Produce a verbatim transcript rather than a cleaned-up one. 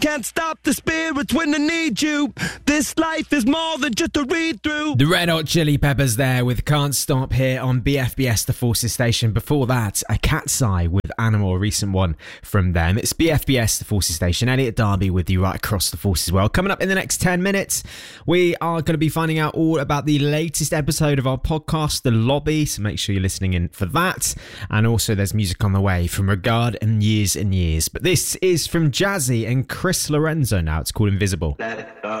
Can't stop the spirits when they need you. This life is more than just a read-through. The Red Hot Chili Peppers there with Can't Stop here on B F B S The Forces Station. Before that, a Cat's Eye with Animal, a recent one from them. It's B F B S The Forces Station. Elliot Darby with you right across the Forces world. Coming up in the next ten minutes, we are going to be finding out all about the latest episode of our podcast, The Lobby, so make sure you're listening in for that. And also there's music on the way from Regard and Years and Years. But this is from Jazzy and Chris Lorenzo now. It's called Invisible. Let it go.